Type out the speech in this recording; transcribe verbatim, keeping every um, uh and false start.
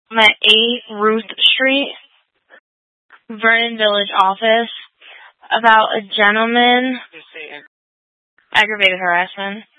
I'm at eight Ruth Street, Vernon Village office, about a gentleman, aggravated harassment.